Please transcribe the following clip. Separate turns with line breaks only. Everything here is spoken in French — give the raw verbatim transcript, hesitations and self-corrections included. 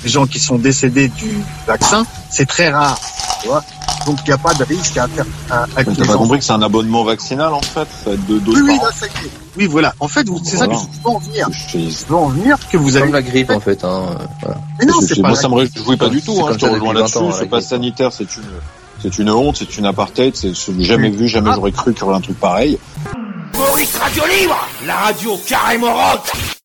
les gens qui sont décédés du vaccin, c'est très rare, tu vois. Donc il n'y a pas de risque à faire. À, à
Mais t'as pas compris que c'est un abonnement vaccinal en fait, ça va être deux doses
oui, oui,
par
là, ça y est. Oui, voilà. En fait, vous, c'est
voilà.
ça que je veux en venir.
Je,
Je veux en venir que vous avez
comme la grippe en fait. Hein, voilà.
Mais non,
je,
c'est pas
moi
la...
ça me réjouit pas du tout. Hein, je te rejoins là-dessus.
Ans,
Ce pass sanitaire, c'est une, c'est une honte, c'est une apartheid. C'est, c'est jamais vu, jamais
ah.
j'aurais cru qu'il y aurait un truc pareil.
Maurice Radio Libre, la radio carrément rock.